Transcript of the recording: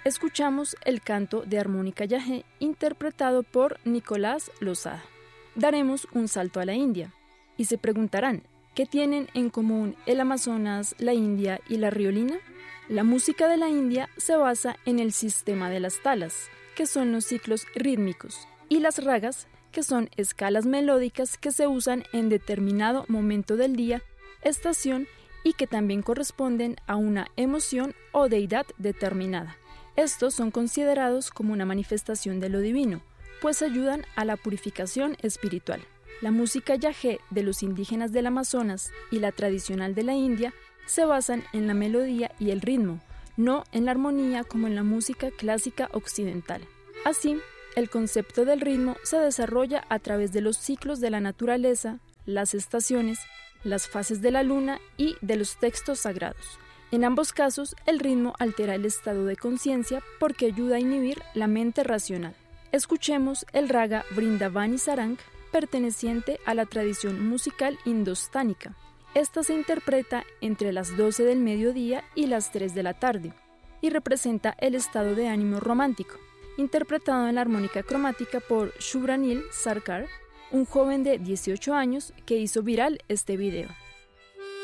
Escuchamos el canto de armónica yagé interpretado por Nicolás Lozada. Daremos un salto a la India y se preguntarán, ¿qué tienen en común el Amazonas, la India y la riolina? La música de la India se basa en el sistema de las talas, que son los ciclos rítmicos, y las ragas, que son escalas melódicas que se usan en determinado momento del día, estación y que también corresponden a una emoción o deidad determinada. Estos son considerados como una manifestación de lo divino, pues ayudan a la purificación espiritual. La música yagé de los indígenas del Amazonas y la tradicional de la India se basan en la melodía y el ritmo, no en la armonía como en la música clásica occidental. Así, el concepto del ritmo se desarrolla a través de los ciclos de la naturaleza, las estaciones, las fases de la luna y de los textos sagrados. En ambos casos, el ritmo altera el estado de conciencia porque ayuda a inhibir la mente racional. Escuchemos el raga Vrindavani Sarang, perteneciente a la tradición musical indostánica. Esta se interpreta entre las 12 del mediodía y las 3 de la tarde y representa el estado de ánimo romántico, interpretado en la armónica cromática por Shubhranil Sarkar, un joven de 18 años que hizo viral este video.